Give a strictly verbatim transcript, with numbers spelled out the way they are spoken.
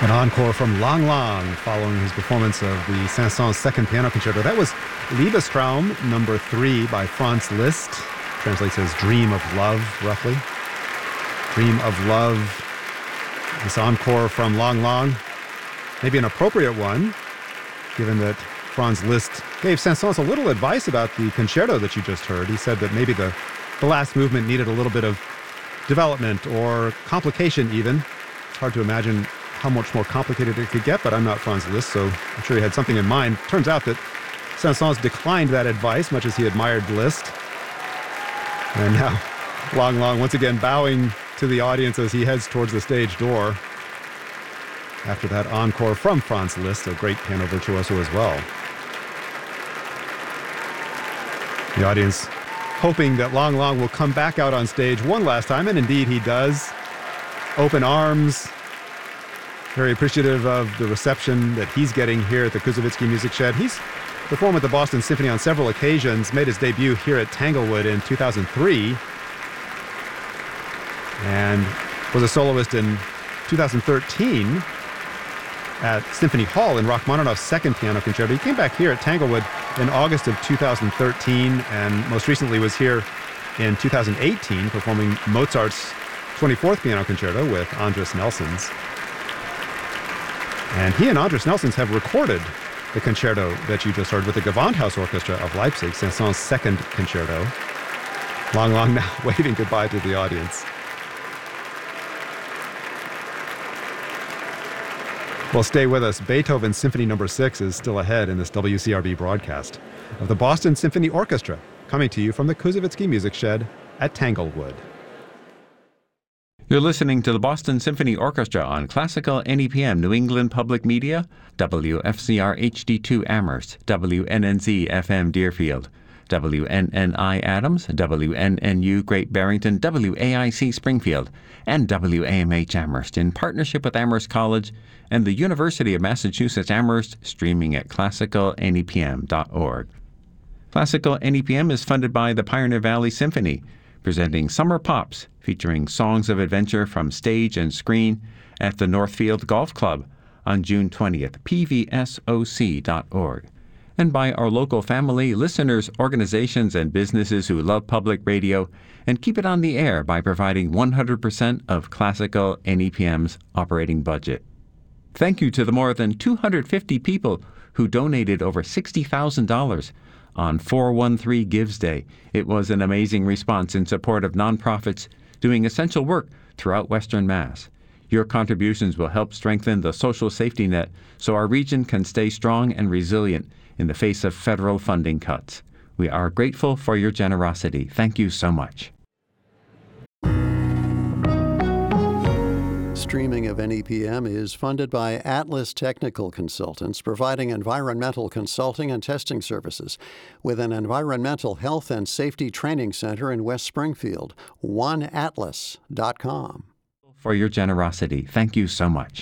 An encore from Lang Lang following his performance of the Saint-Saëns Second Piano Concerto. That was Liebestraum number three by Franz Liszt. Translates as Dream of Love, roughly. Dream of Love. This encore from Lang Lang. Maybe an appropriate one, given that Franz Liszt gave Saint-Saëns a little advice about the concerto that you just heard. He said that maybe the, the last movement needed a little bit of development or complication even. It's hard to imagine how much more complicated it could get, but I'm not Franz Liszt, so I'm sure he had something in mind. Turns out that Saint-Saëns declined that advice, much as he admired Liszt. And now, Lang Lang once again bowing to the audience as he heads towards the stage door. After that encore from Franz Liszt, a great piano virtuoso as well. The audience hoping that Lang Lang will come back out on stage one last time, and indeed he does. Open arms. Very appreciative of the reception that he's getting here at the Koussevitzky Music Shed. He's performed with the Boston Symphony on several occasions, made his debut here at Tanglewood in two thousand three, and was a soloist in two thousand thirteen at Symphony Hall in Rachmaninoff's Second Piano Concerto. He came back here at Tanglewood in August of two thousand thirteen, and most recently was here in two thousand eighteen performing Mozart's twenty-fourth Piano Concerto with Andris Nelsons. And he and Andris Nelsons have recorded the concerto that you just heard with the Gewandhaus Orchestra of Leipzig, Saint-Saëns' Second Concerto. Lang Lang now waving goodbye to the audience. Well, stay with us. Beethoven Symphony Number Six is still ahead in this W C R B broadcast of the Boston Symphony Orchestra, coming to you from the Koussevitzky Music Shed at Tanglewood. You're listening to the Boston Symphony Orchestra on Classical N E P M New England Public Media, W F C R H D two Amherst, W N N Z F M Deerfield, W N N I Adams, W N N U Great Barrington, W A I C Springfield, and W A M H Amherst in partnership with Amherst College and the University of Massachusetts Amherst, streaming at classical N E P M dot org. Classical N E P M is funded by the Pioneer Valley Symphony, presenting Summer Pops, featuring songs of adventure from stage and screen at the Northfield Golf Club on June twentieth, P V S O C dot org. And by our local family, listeners, organizations, and businesses who love public radio and keep it on the air by providing one hundred percent of Classical N E P M's operating budget. Thank you to the more than two hundred fifty people who donated over sixty thousand dollars on four one three Gives Day. It was an amazing response in support of nonprofits doing essential work throughout Western Mass. Your contributions will help strengthen the social safety net so our region can stay strong and resilient in the face of federal funding cuts. We are grateful for your generosity. Thank you so much. Streaming of N E P M is funded by Atlas Technical Consultants, providing environmental consulting and testing services with an environmental health and safety training center in West Springfield. one atlas dot com. For your generosity. Thank you so much.